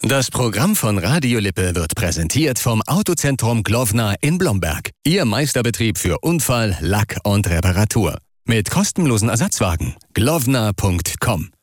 Das Programm von Radio Lippe wird präsentiert vom Autozentrum Glowna in Blomberg. Ihr Meisterbetrieb für Unfall, Lack und Reparatur. Mit kostenlosen Ersatzwagen. glowna.com